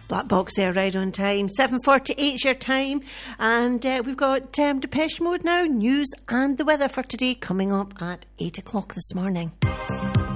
Black Box there right on time. 7:48 your time. And we've got Depeche Mode now. News and the weather for today coming up at 8 o'clock this morning.